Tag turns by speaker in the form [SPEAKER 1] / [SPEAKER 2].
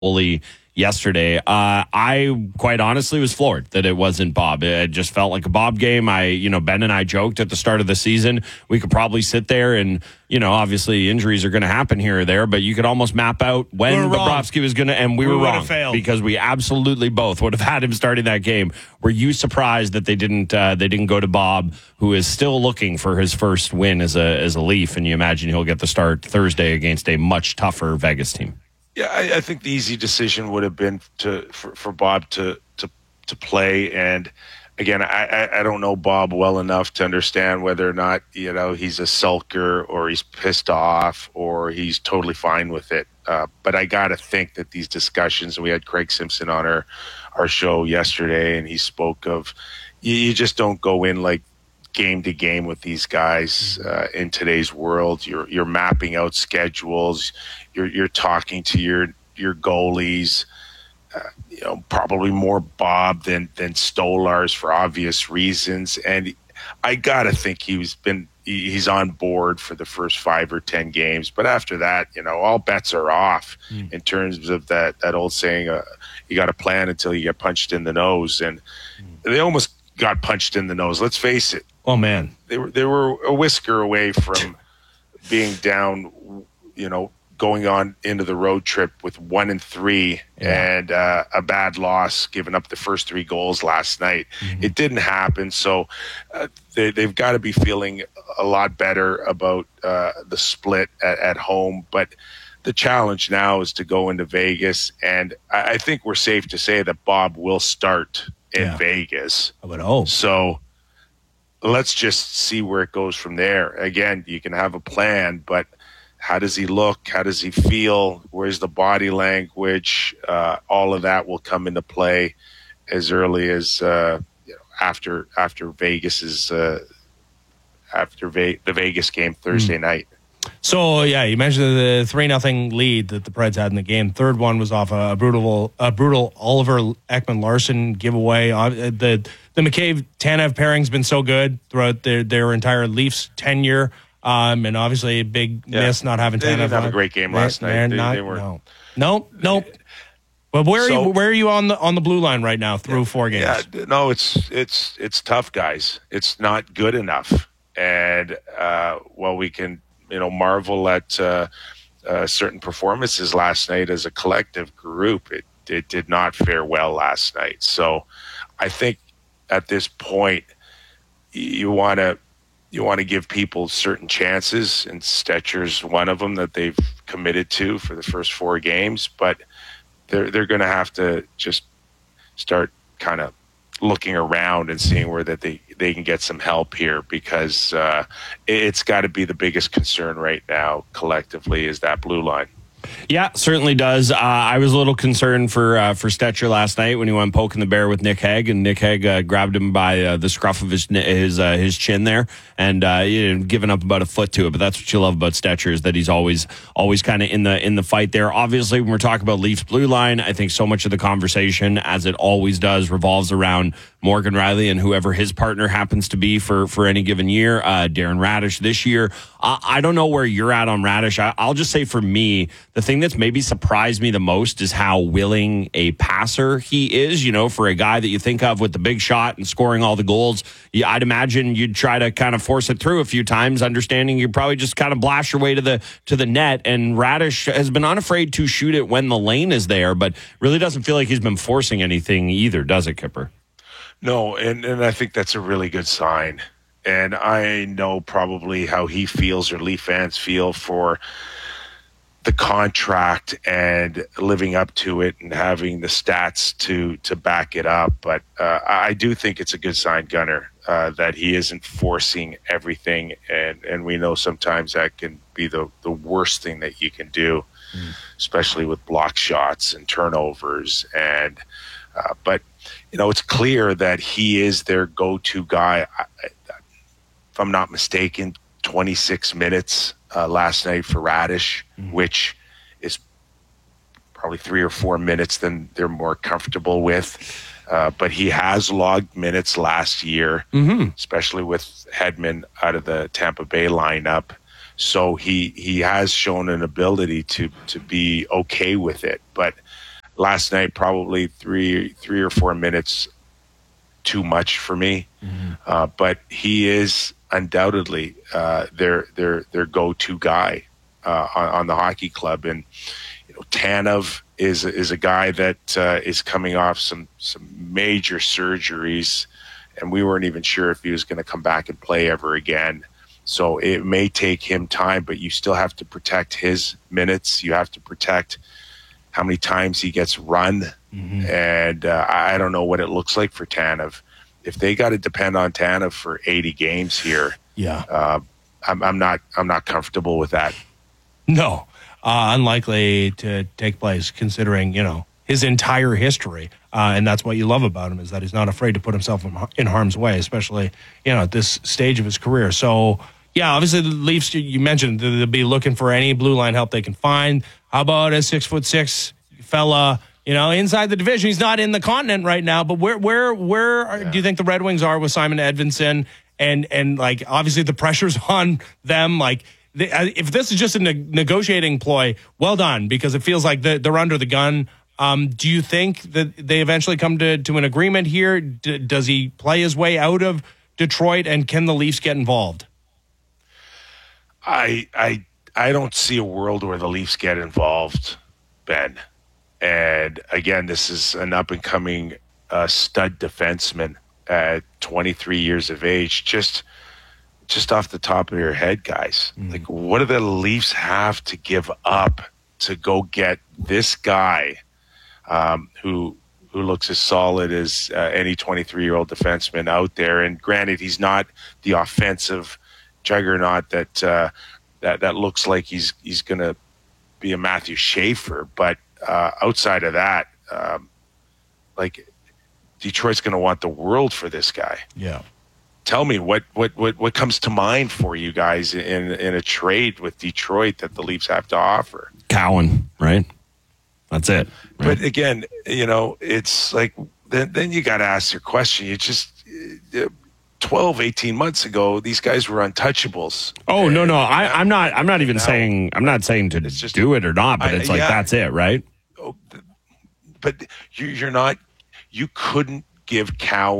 [SPEAKER 1] goalie yesterday. I quite honestly was floored that it wasn't Bob. It just felt like a Bob game. Ben and I joked at the start of the season, we could probably sit there and, obviously injuries are going to happen here or there, but you could almost map out when Bobrovsky was going to, and we were wrong because we absolutely both would have had him starting that game. Were you surprised that they didn't go to Bob, who is still looking for his first win as a Leaf, and you imagine he'll get the start Thursday against a much tougher Vegas team?
[SPEAKER 2] Yeah, I think the easy decision would have been for Bob to play. And again, I don't know Bob well enough to understand whether or not he's a sulker or he's pissed off or he's totally fine with it. But I got to think that these discussions, and we had Craig Simpson on our show yesterday, and he spoke of you just don't go in like game to game with these guys in today's world. You're mapping out schedules. You're talking to your goalies. Probably more Bob than Stolarz for obvious reasons. And I gotta think he's on board for the first 5 or 10 games. But after that, all bets are off in terms of that old saying, you got to plan until you get punched in the nose. And they almost got punched in the nose. Let's face it.
[SPEAKER 3] Oh man,
[SPEAKER 2] they were a whisker away from being down, going on into the road trip with 1-3 and a bad loss, giving up the first 3 goals last night. It didn't happen. So they've got to be feeling a lot better about the split at home. But the challenge now is to go into Vegas. And I think we're safe to say that Bob will start in Vegas.
[SPEAKER 3] I would hope.
[SPEAKER 2] So let's just see where it goes from there. Again, you can have a plan, but how does he look? How does he feel? Where's the body language? All of that will come into play as early as after Vegas's the Vegas game Thursday night.
[SPEAKER 3] So you mentioned the 3-0 lead that the Preds had in the game. Third one was off a brutal Oliver Ekman-Larsson giveaway. The McCabe-Tanev pairing's been so good throughout their entire Leafs tenure. And obviously a big miss not having Tanev.
[SPEAKER 2] They didn't have a great game last night. They weren't.
[SPEAKER 3] Nope. But where are you on the blue line right now through 4 games?
[SPEAKER 2] Yeah, no, it's tough, guys. It's not good enough. And while we can marvel at certain performances last night as a collective group, it did not fare well last night. So I think at this point you want to give people certain chances, and Stetcher's one of them that they've committed to for the first 4 games. But they're going to have to just start kind of looking around and seeing where that they can get some help here, because it's got to be the biggest concern right now collectively is that blue line.
[SPEAKER 1] Yeah, certainly does. I was a little concerned for Stecher last night when he went poking the bear with Nick Hague, and Nick Hague grabbed him by the scruff of his chin there, and giving up about a foot to it. But that's what you love about Stecher, is that he's always kind of in the fight there. Obviously, when we're talking about Leafs blue line, I think so much of the conversation, as it always does, revolves around Morgan Rielly and whoever his partner happens to be for any given year. Darren Raddysh this year. I don't know where you're at on Raddysh. I'll just say, for me, the thing that's maybe surprised me the most is how willing a passer he is. For a guy that you think of with the big shot and scoring all the goals, I'd imagine you'd try to kind of force it through a few times, understanding you probably just kind of blast your way to the net. And Raddysh has been unafraid to shoot it when the lane is there, but really doesn't feel like he's been forcing anything either, does it, Kipper?
[SPEAKER 2] No, and I think that's a really good sign. And I know probably how he feels, or Leaf fans feel, for the contract and living up to it and having the stats to back it up. But I do think it's a good sign, Gunner, that he isn't forcing everything. And we know sometimes that can be the worst thing that you can do, especially with block shots and turnovers. And but it's clear that he is their go-to guy. If I'm not mistaken, 26 minutes last night for Raddysh, which is probably 3 or 4 minutes than they're more comfortable with. But he has logged minutes last year, especially with Hedman out of the Tampa Bay lineup. So he has shown an ability to be okay with it. But last night probably three or 4 minutes too much for me. But he is undoubtedly their go-to guy on the hockey club. And Tanev is a guy that is coming off some major surgeries, and we weren't even sure if he was going to come back and play ever again. So it may take him time, but you still have to protect his minutes. You have to protect how many times he gets run. And I don't know what it looks like for Tanev. If they got to depend on Tanev for 80 games here, I'm not comfortable with that.
[SPEAKER 3] No, unlikely to take place considering, his entire history. And that's what you love about him, is that he's not afraid to put himself in harm's way, especially, at this stage of his career. So, yeah, obviously the Leafs, you mentioned, they'll be looking for any blue line help they can find. How about a 6'6" fella, inside the division? He's not in the continent right now, but where do you think the Red Wings are with Simon Edvinsson? And like, obviously the pressure's on them. Like, if this is just a negotiating ploy, well done, because it feels like they're under the gun. Do you think that they eventually come to an agreement here? Does he play his way out of Detroit, and can the Leafs get involved?
[SPEAKER 2] I don't see a world where the Leafs get involved, Ben. And again, this is an up-and-coming stud defenseman at 23 years of age. Just off the top of your head, guys, like, what do the Leafs have to give up to go get this guy who looks as solid as any 23-year-old defenseman out there? And granted, he's not the offensive juggernaut that looks like he's going to be a Matthew Schaefer, but outside of that, like, Detroit's going to want the world for this guy.
[SPEAKER 3] Yeah.
[SPEAKER 2] Tell me what comes to mind for you guys in a trade with Detroit that the Leafs have to offer?
[SPEAKER 1] Cowan, right? That's it. Right?
[SPEAKER 2] But again, it's like, then you got to ask your question. You just 12, 18 months ago, these guys were untouchables.
[SPEAKER 1] Oh, no. I'm not even saying, I'm not saying to just do it or not, but it's like, that's it, right?
[SPEAKER 2] But you couldn't give Cowan